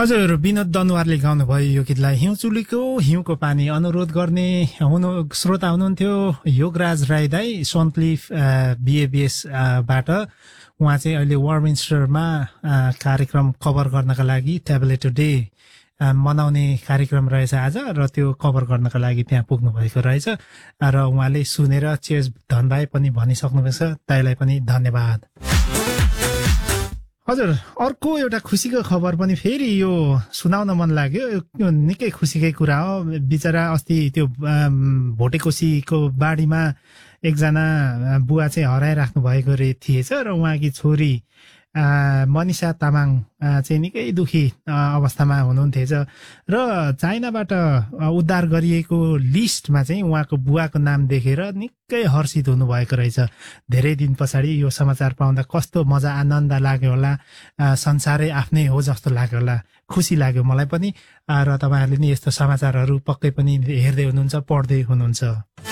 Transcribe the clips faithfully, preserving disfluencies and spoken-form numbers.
हजुर विनोद दनुवारले गाउनुभयो यो गीतलाई। हिउँचुलीको हिउँको पानी अनुरोध गर्ने हुनु श्रोता हुनुहुन्थ्यो योगराज राई दाई सन्तली बिएबिएस बाट। उहाँ चाहिँ अहिले वारमिन्स्टरमा कार्यक्रम कभर गर्नका लागि ट्याब्लेट डे मनाउने कार्यक्रम रहेछ आज, र त्यो कभर गर्नका लागि त्यहाँ पुग्नु भएको रहेछ र उहाँले सुनेर चेस धनभाइ पनि भनिसक्नुभएको छ। दाइलाई पनि धन्यवाद। हजुर अर्को एउटा खुसीको खबर पनि फेरि यो सुनाउन मन लाग्यो। यो निकै खुसीकै कुरा हो। बिचरा अस्ति त्यो भोटेकोसीको बाढीमा एकजना बुवा चाहिँ हराइराख्नु भएको रे थिएछ र उहाँकी छोरी मनिषा तामाङ चाहिँ निकै दुखी अवस्थामा हुनुहुन्थेछ र चाइनाबाट उद्धार गरिएको लिस्टमा चाहिँ उहाँको बुवाको नाम देखेर निकै हर्षित हुनुभएको रहेछ। धेरै दिन पछाडि यो समाचार पाउँदा कस्तो मजा आनन्द लाग्यो होला, संसारै आफ्नै हो जस्तो लाग्यो होला, खुसी लाग्यो मलाई पनि। र तपाईँहरूले नि यस्तो समाचारहरू पक्कै पनि हेर्दै हुनुहुन्छ, पढ्दै हुनुहुन्छ।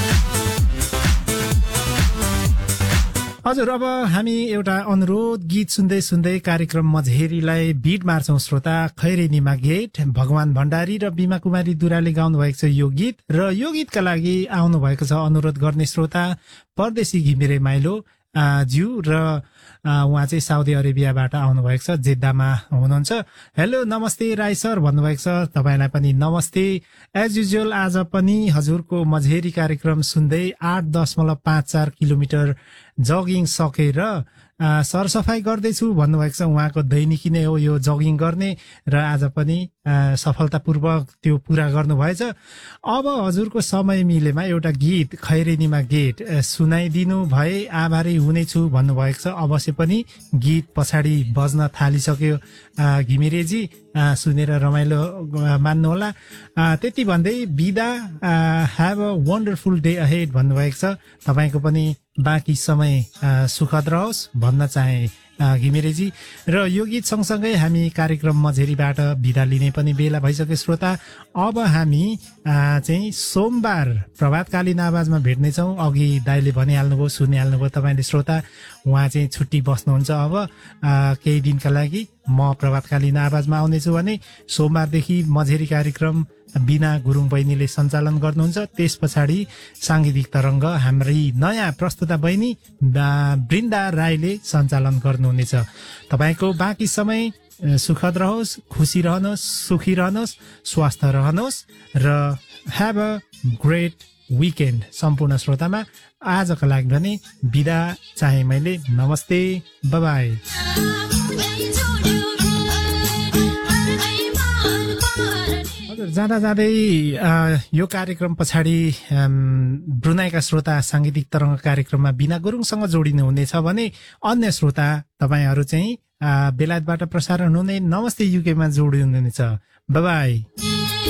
हजुर अब हामी एउटा अनुरोध गीत सुन्दै सुन्दै कार्यक्रम मझेरीलाई बिट मार्छौं श्रोता। खैरेनीमा गेट भगवान भण्डारी र बिमा कुमारी दुराले गाउनु भएको छ यो गीत, र यो गीतका लागि आउनु भएको छ अनुरोध गर्ने श्रोता परदेशी घिमिरे माइलो ज्यू, र उहाँ चाहिँ साउदी अरेबियाबाट आउनु भएको छ, जेद्दामा हुनुहुन्छ। हेलो नमस्ते राई सर भन्नुभएको छ, तपाईँलाई पनि नमस्ते। एज युजुअल आज पनि हजुरको मझेरी कार्यक्रम सुन्दै आठ दशमलव पाँच चार किलोमिटर जगिङ सकेर सरसफाई गर्दैछु भन्नुभएको छ। उहाँको दैनिकी नै हो यो जगिङ गर्ने, र आज पनि सफलतापूर्वक त्यो पूरा गर्नुभएछ। अब हजुरको समय मिलेमा एउटा गीत खैरेनीमा गेट सुनाइदिनु भए आभारी हुनेछु भन्नुभएको छ। अवश्य पनि गीत पछाडि बज्न थालिसक्यो घिमिरेजी, सुनेर रमाइलो मान्नुहोला। त्यति भन्दै बिदा, have a wonderful day ahead भन्नुभएको छ। तपाईँको पनि बाँकी समय सुखद रहोस् भन्न चाहे घिमिरेजी। र यो गीत सँगसँगै हामी कार्यक्रम मझेरीबाट बिदा लिने पनि बेला भइसक्यो श्रोता। अब हामी चाहिँ सोमबार प्रभातकालीन आवाजमा भेट्नेछौँ। अघि दाइले भनिहाल्नुभयो, सुनिहाल्नुभयो तपाईँले श्रोता, उहाँ चाहिँ छुट्टी बस्नुहुन्छ अब केही दिनका लागि। म प्रभातकालीन आवाजमा आउनेछु भने सोमबारदेखि मझेरी कार्यक्रम बिना गुरुङ बहिनीले सञ्चालन गर्नुहुन्छ। त्यस पछाडि साङ्गीतिक तरङ्ग हाम्रै नयाँ प्रस्तुता बहिनी बृन्दा राईले सञ्चालन गर्नुहुनेछ। तपाईँको बाँकी समय सुखद रहोस्, खुसी रहनुहोस्, सुखी रहनुहोस्, स्वस्थ रहनुहोस् र ह्याभ अ ग्रेट विकेन्ड सम्पूर्ण श्रोतामा। आजको लागि भने बिदा चाहे मैले। नमस्ते, बाइ। जाँदा जाँदै यो कार्यक्रम पछाडि ब्रुनाईका श्रोता साङ्गीतिक तरङ्ग कार्यक्रममा बिना गुरुङसँग जोडिनु हुनेछ भने अन्य श्रोता तपाईँहरू चाहिँ बेलायतबाट प्रसारण हुने नमस्ते युकेमा जोडिनु हुनेछ। बाइ।